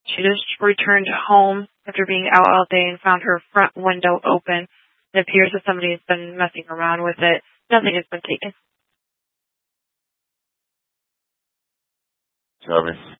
She just returned home after being out all day and found her front window open. It appears that somebody has been messing around with it. Nothing has been taken. Copy.